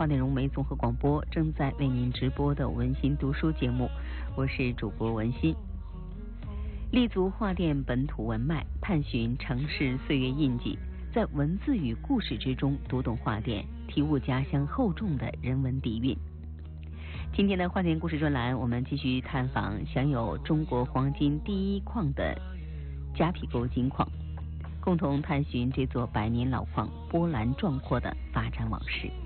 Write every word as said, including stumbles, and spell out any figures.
话内容为综合广播正在为您直播的文心读书节目，我是主播文心。立足画店本土文脉，探寻城市岁月印记，在文字与故事之中读懂画店，体悟家乡厚重的人文底蕴。今天的画店故事专栏，我们继续探访享有中国黄金第一矿的迦毗沟金矿，共同探寻这座百年老矿波澜壮阔的发展往事。